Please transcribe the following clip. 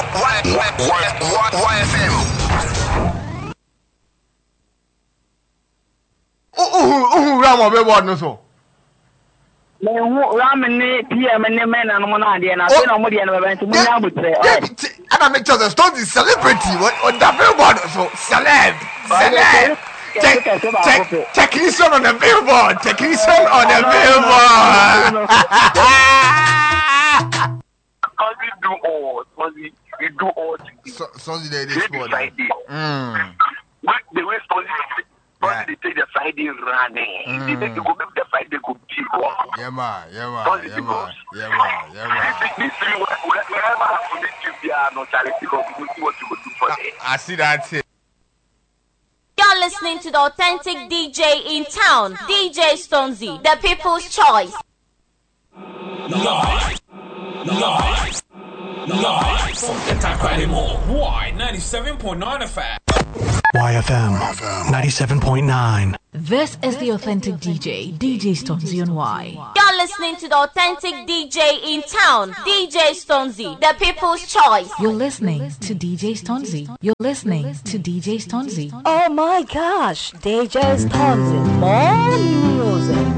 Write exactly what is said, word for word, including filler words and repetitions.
Y F M. Oh, oh, Rama, be what no so. Me who Ramene P M and men and Monadi and I don't know what the event I would say. And I make sure the story is celebrity. What on the billboard so celeb. Celeb. Check technician on the billboard. Technician on the billboard. We do all. We do all. So, so they this morning. Mm. What the way Sonny they take the Friday running. They take the go the Friday go deep. Yeah man, yeah man, yeah man, yeah man, yeah man. This is whatever happen to be no charity because we see what you go do for them. I see that. You're listening to the authentic D J in town, D J Stonesy, the people's choice. Live, live, live from the Taquanimo. Why ninety-seven point nine F M? Y F M ninety-seven point nine. This is the authentic D J, D J Stonesy on Y. You're listening to the authentic D J in town, D J Stonesy, the people's choice. You're listening to D J Stonesy. You're listening to D J Stonesy. Oh my gosh, D J Stonesy, more music.